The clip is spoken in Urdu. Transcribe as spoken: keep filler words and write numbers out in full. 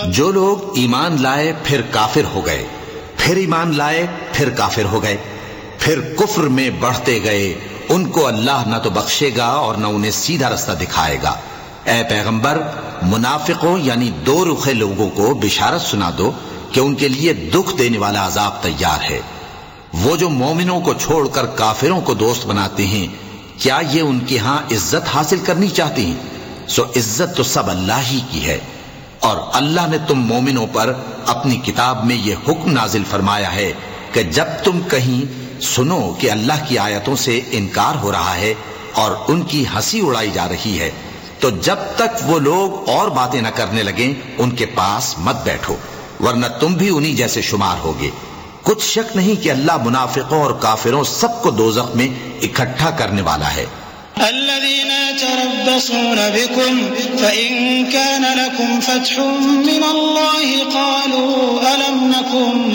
جو لوگ ایمان لائے پھر کافر ہو گئے، پھر ایمان لائے پھر کافر ہو گئے، پھر کفر میں بڑھتے گئے، ان کو اللہ نہ تو بخشے گا اور نہ انہیں سیدھا رستہ دکھائے گا۔ اے پیغمبر، منافقوں یعنی دو رخے لوگوں کو بشارت سنا دو کہ ان کے لیے دکھ دینے والا عذاب تیار ہے۔ وہ جو مومنوں کو چھوڑ کر کافروں کو دوست بناتے ہیں، کیا یہ ان کے ہاں عزت حاصل کرنی چاہتی ہیں؟ سو عزت تو سب اللہ ہی کی ہے، اور اللہ نے تم مومنوں پر اپنی کتاب میں یہ حکم نازل فرمایا ہے کہ جب تم کہیں سنو کہ اللہ کی آیتوں سے انکار ہو رہا ہے اور ان کی ہنسی اڑائی جا رہی ہے، تو جب تک وہ لوگ اور باتیں نہ کرنے لگیں ان کے پاس مت بیٹھو، ورنہ تم بھی انہی جیسے شمار ہوگے۔ کچھ شک نہیں کہ اللہ منافقوں اور کافروں سب کو دوزخ میں اکٹھا کرنے والا ہے۔ الذين يتربصون بكم فإن كان لكم فتح من الله قالوا ألم نكن